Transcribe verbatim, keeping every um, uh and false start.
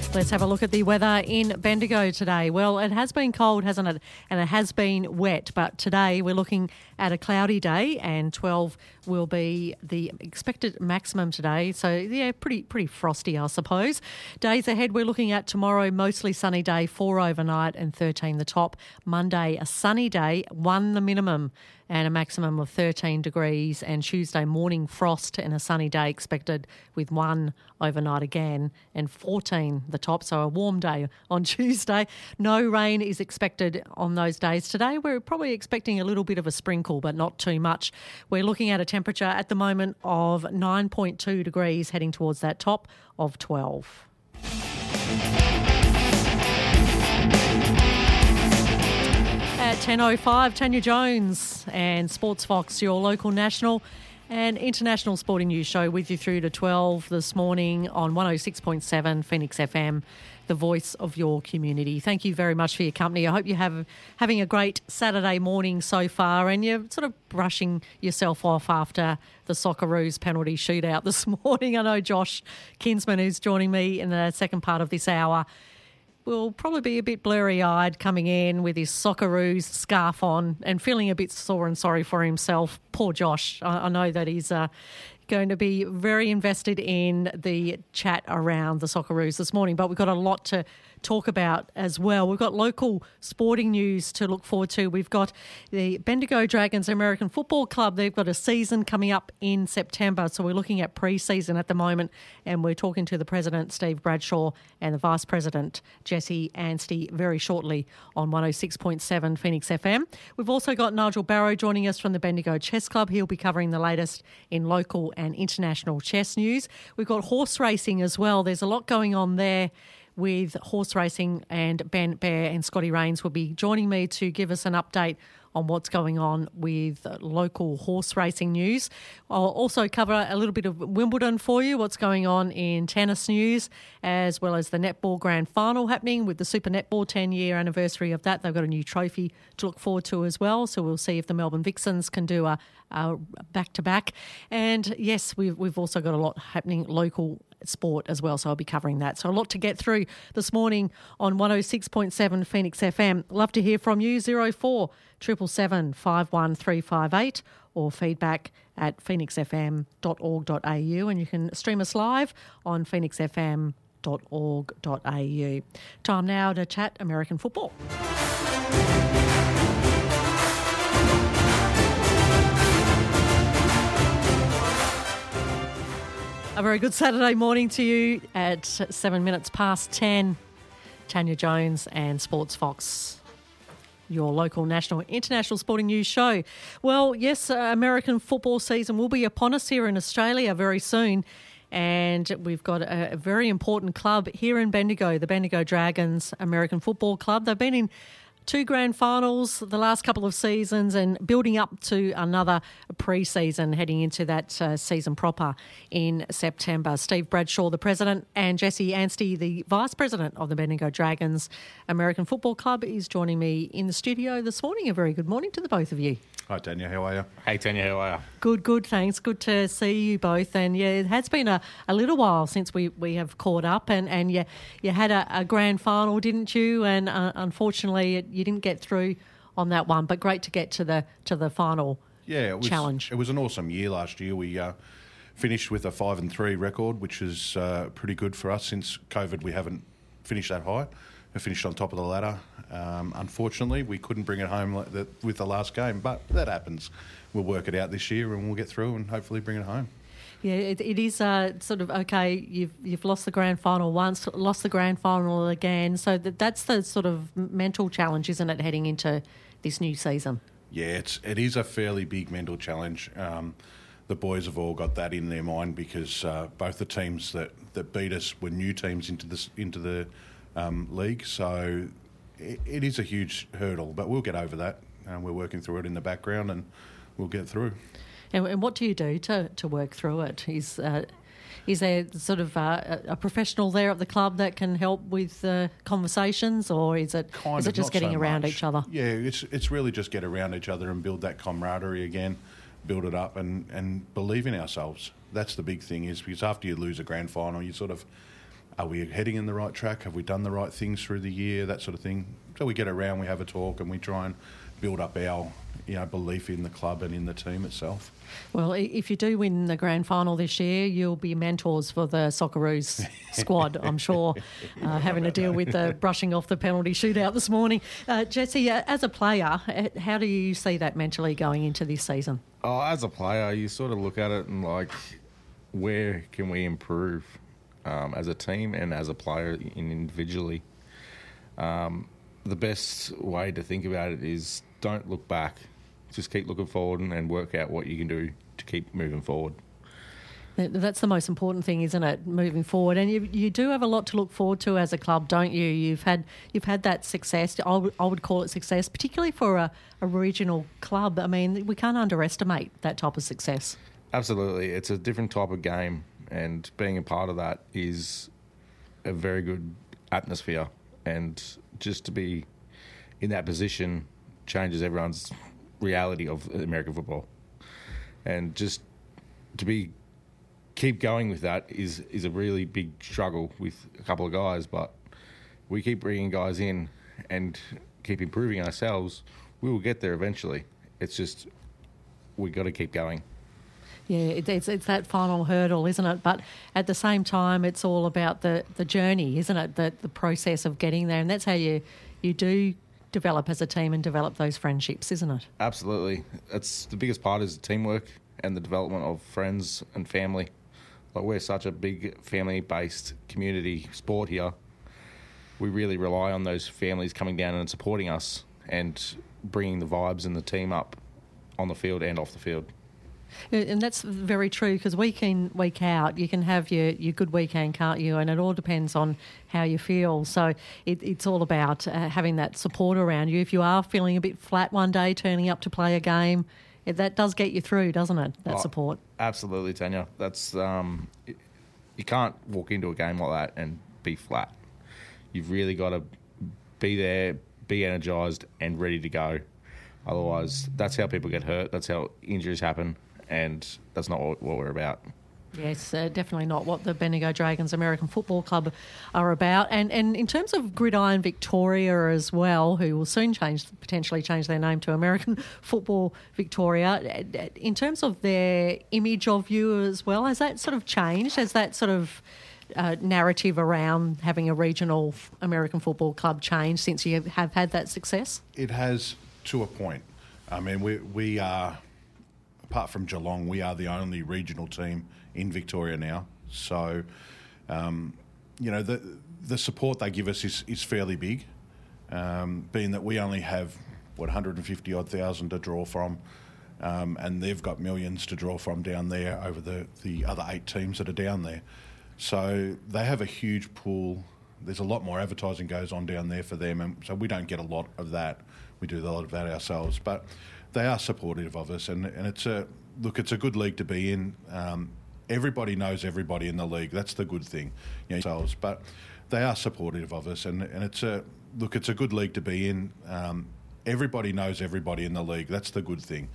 Let's have a look at the weather in Bendigo today. Well, it has been cold, hasn't it? And it has been wet. But today we're looking at a cloudy day, and twelve will be the expected maximum today. So, yeah, pretty pretty frosty, I suppose. Days ahead, we're looking at tomorrow, mostly sunny day, four overnight and thirteen the top. Monday, a sunny day, one the minimum, and a maximum of thirteen degrees. And Tuesday morning, frost and a sunny day expected with one overnight again and fourteen the top. So a warm day on Tuesday. No rain is expected on those days. Today we're probably expecting a little bit of a sprinkle, but not too much. We're looking at a temperature at the moment of nine point two degrees, heading towards that top of twelve. At ten oh five, Tanya Jones and Sports Fox, your local national and international sporting news show, with you through to twelve this morning on one oh six point seven Phoenix F M, the voice of your community. Thank you very much for your company. I hope you have having a great Saturday morning so far, and you're sort of brushing yourself off after the Socceroos penalty shootout this morning. I know Josh Kinsman, who's joining me in the second part of this hour, will probably be a bit blurry-eyed coming in with his Socceroos scarf on and feeling a bit sore and sorry for himself. Poor Josh. I, I know that he's uh, going to be very invested in the chat around the Socceroos this morning, but we've got a lot to talk about as well. We've got local sporting news to look forward to. We've got the Bendigo Dragons American Football Club. They've got a season coming up in September, so we're looking at pre-season at the moment, and we're talking to the President, Steve Bradshaw, and the Vice President, Jesse Anstey, very shortly on one oh six point seven Phoenix F M. We've also got Nigel Barrow joining us from the Bendigo Chess Club. He'll be covering the latest in local and international chess news. We've got horse racing as well. There's a lot going on there with horse racing, and Ben Bear and Scotty Rains will be joining me to give us an update on what's going on with local horse racing news. I'll also cover a little bit of Wimbledon for you, what's going on in tennis news, as well as the netball grand final happening with the Super Netball ten-year anniversary of that. They've got a new trophy to look forward to as well, so we'll see if the Melbourne Vixens can do a, a back-to-back. And, yes, we've, we've also got a lot happening local sport as well, so I'll be covering that. So a lot to get through this morning on one oh six point seven Phoenix F M. Love to hear from you, zero four seven seven, five one three five eight, or feedback at phoenix f m dot org dot a u, and you can stream us live on phoenix f m dot org dot a u. Time now to chat American football. A very good Saturday morning to you at seven minutes past ten. Tanya Jones and Sports Fox, your local national and international sporting news show. Well, yes, uh, American football season will be upon us here in Australia very soon. And we've got a, a very important club here in Bendigo, the Bendigo Dragons American Football Club. They've been in two grand finals the last couple of seasons and building up to another pre-season heading into that uh, season proper in September. Steve Bradshaw, the president, and Jesse Anstey, the vice president of the Bendigo Dragons American Football Club, is joining me in the studio this morning. A very good morning to the both of you. Hi, Tanya. How are you? Hey, Tanya. How are you? Good, good. Thanks. Good to see you both. And, yeah, it has been a, a little while since we, we have caught up. And, and yeah, you had a, a grand final, didn't you? And uh, unfortunately, it, you didn't get through on that one. But great to get to the to the final yeah, it was, challenge. It was an awesome year last year. We uh, finished with a five and three record, which is uh, pretty good for us. Since COVID, we haven't finished that high. We finished on top of the ladder. Um, unfortunately, we couldn't bring it home like the, with the last game, but that happens. We'll work it out this year and we'll get through and hopefully bring it home. Yeah, it, it is uh, sort of, okay, you've you've lost the grand final once, lost the grand final again, so that that's the sort of mental challenge, isn't it, heading into this new season? Yeah, it's, it is a fairly big mental challenge. Um, the boys have all got that in their mind because uh, both the teams that, that beat us were new teams into, this, into the um, league, so it, it is a huge hurdle, but we'll get over that. Uh, we're working through it in the background and we'll get through. And, and what do you do to, to work through it? Is uh, is there sort of uh, a professional there at the club that can help with uh, conversations, or is it kind is of, it just getting so around much. each other? Yeah, it's it's really just get around each other and build that camaraderie again, build it up and, and believe in ourselves. That's the big thing, is because after you lose a grand final, you sort of are we heading in the right track? Have we done the right things through the year? That sort of thing. So we get around, we have a talk, and we try and build up our, you know, belief in the club and in the team itself. Well, if you do win the grand final this year, you'll be mentors for the Socceroos squad, I'm sure, uh, having to deal with uh, brushing off the penalty shootout this morning. Uh, Jesse, uh, as a player, how do you see that mentally going into this season? Oh, as a player, you sort of look at it and like, where can we improve um, as a team and as a player individually? Um, the best way to think about it is don't look back. Just keep looking forward and work out what you can do to keep moving forward. That's the most important thing, isn't it? Moving forward, and you you do have a lot to look forward to as a club, don't you? You've had you've had that success. I would, I would call it success, particularly for a, a regional club. I mean, we can't underestimate that type of success. Absolutely, it's a different type of game, and being a part of that is a very good atmosphere. And just to be in that position changes everyone's reality of American football, and just to be keep going with that is is a really big struggle with a couple of guys, but we keep bringing guys in and keep improving ourselves. We will get there eventually. It's just we got to keep going. Yeah, it's it's that final hurdle, isn't it? But at the same time, it's all about the, the journey, isn't it? The the process of getting there, and that's how you you do develop as a team and develop those friendships, isn't it? Absolutely. It's the biggest part is teamwork and the development of friends and family. Like, we're such a big family-based community sport here. We really rely on those families coming down and supporting us and bringing the vibes and the team up on the field and off the field. And that's very true, because week in, week out, you can have your, your good weekend, can't you? And it all depends on how you feel. So it, it's all about uh, having that support around you. If you are feeling a bit flat one day, turning up to play a game, it, that does get you through, doesn't it, that oh, support? Absolutely, Tanya. That's um, it, you can't walk into a game like that and be flat. You've really got to be there, be energised and ready to go. Otherwise, that's how people get hurt. That's how injuries happen. And that's not what we're about. Yes, uh, definitely not what the Bendigo Dragons American Football Club are about. And and in terms of Gridiron Victoria as well, who will soon change, potentially change their name to American Football Victoria, in terms of their image of you as well, has that sort of changed? Has that sort of uh, narrative around having a regional American football club changed since you have had that success? It has, to a point. I mean, we we are... Apart from Geelong, we are the only regional team in Victoria now. So, um, you know, the the support they give us is, is fairly big, um, being that we only have, what, one hundred fifty odd thousand to draw from, um, and they've got millions to draw from down there over the, the other eight teams that are down there. So they have a huge pool. There's a lot more advertising goes on down there for them, and so we don't get a lot of that. We do a lot of that ourselves. But they are supportive of us, and, and it's a look. It's a good league to be in. Um, everybody knows everybody in the league. That's the good thing, you know, ourselves. But they are supportive of us, and, and it's a look. It's a good league to be in. Um, everybody knows everybody in the league. That's the good thing.